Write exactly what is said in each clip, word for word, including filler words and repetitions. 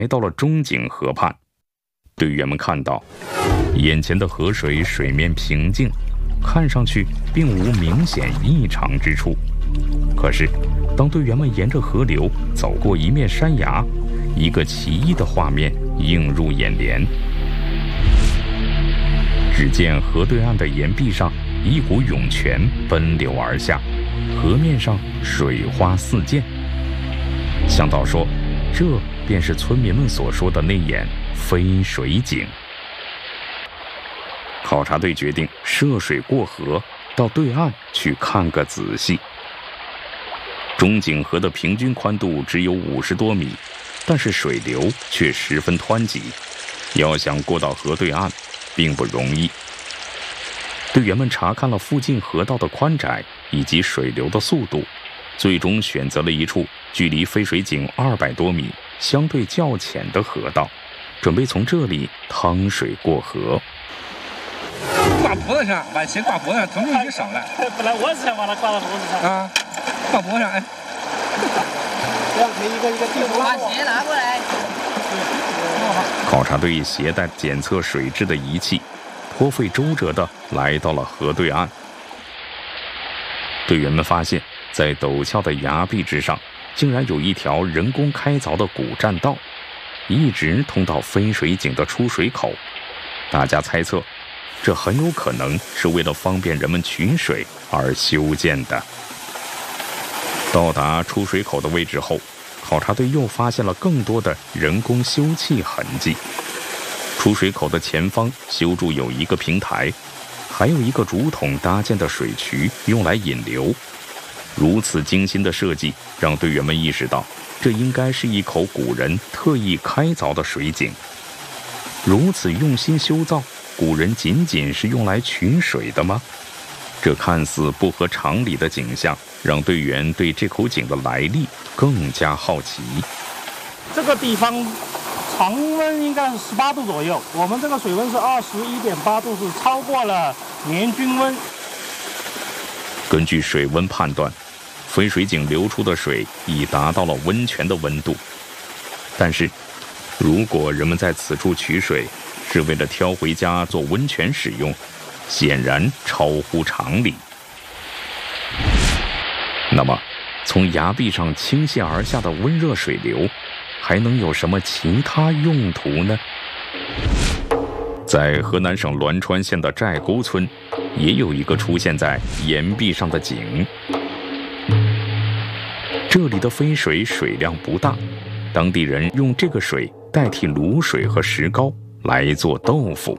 来到了中井河畔。队员们看到，眼前的河水水面平静，看上去并无明显异常之处。可是，当队员们沿着河流走过一面山崖，一个奇异的画面映入眼帘。只见河对岸的岩壁上，一股涌泉奔流而下，河面上水花四溅。向导说，这便是村民们所说的那眼飞水井。考察队决定涉水过河，到对岸去看个仔细。中井河的平均宽度只有五十多米，但是水流却十分湍急，要想过到河对岸，并不容易。队员们查看了附近河道的宽窄以及水流的速度，最终选择了一处距离飞水井二百多米、相对较浅的河道，准备从这里趟水过河。 挂脖子上，把鞋挂脖子上，同志一少了。 本来我是想把它挂到脖子上。 啊，挂脖子上，哎。 这样可以一个一个地图把鞋拿过来。 考察队携带检测水质的仪器，颇费周折地来到了河对岸。队员们发现，在陡峭的崖壁之上，竟然有一条人工开凿的古栈道，一直通到飞水井的出水口。大家猜测，这很有可能是为了方便人们取水而修建的。到达出水口的位置后，考察队又发现了更多的人工修葺痕迹。出水口的前方修筑有一个平台，还有一个竹筒搭建的水渠用来引流。如此精心的设计，让队员们意识到，这应该是一口古人特意开凿的水井。如此用心修造，古人仅仅是用来取水的吗？这看似不合常理的景象，让队员对这口井的来历更加好奇。 这个地方常温应该是十八度左右，我们这个水温是二十一点八度，是超过了年均温。 根据水温判断，飞水井流出的水已达到了温泉的温度。但是，如果人们在此处取水，是为了挑回家做温泉使用，显然超乎常理。那么，从崖壁上倾泻而下的温热水流，还能有什么其他用途呢？在河南省栾川县的寨沟村，也有一个出现在岩壁上的井。这里的飞水水量不大，当地人用这个水代替卤水和石膏来做豆腐。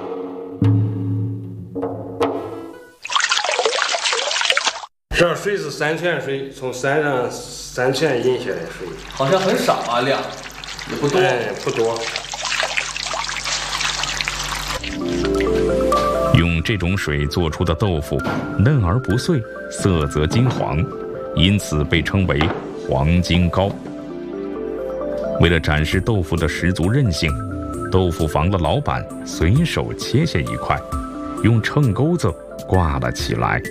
这水是山泉水，从山上山泉引下来的水， 好像很少啊，量也不多。 哎，不多。 用这种水做出的豆腐嫩而不碎，色泽金黄，因此被称为黄金糕。为了展示豆腐的十足韧性，豆腐房的老板随手切下一块，用秤钩子挂了起来。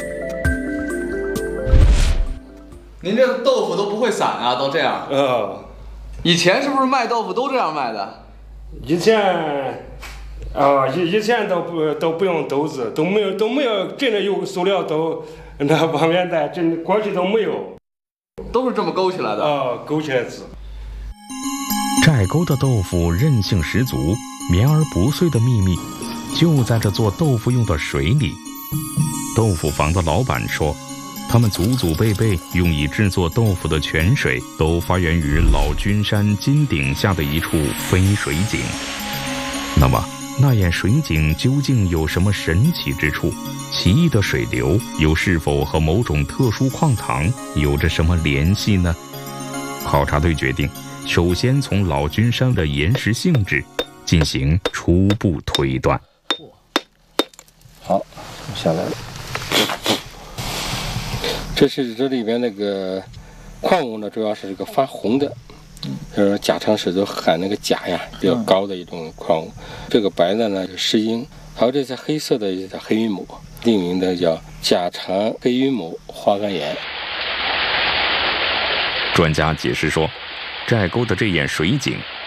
您这豆腐都不会散啊，都这样。 呃， 以前是不是卖豆腐都这样卖的？ 以前，啊、呃，以以前都不都不用豆子，都没有都没有真的有塑料豆，那往面袋真过去都没有， 都是这么勾起来的。 啊、呃，勾起来子。 寨沟的豆腐韧性十足，绵而不碎的秘密就在这做豆腐用的水里。豆腐房的老板说，他们祖祖辈辈用以制作豆腐的泉水都发源于老君山金顶下的一处飞水井。那么，那眼水井究竟有什么神奇之处？奇异的水流又是否和某种特殊矿藏有着什么联系呢？考察队决定，首先从老君山的岩石性质进行初步推断。 好，下来了。这是这里边那个矿物呢，主要是这个发红的，呃，甲长石都含那个钾呀比较高的一种矿物。这个白的呢是石英，还有这些黑色的叫黑云母，另名的叫甲长黑云母花岗岩。 专家解释说，寨沟的这眼水井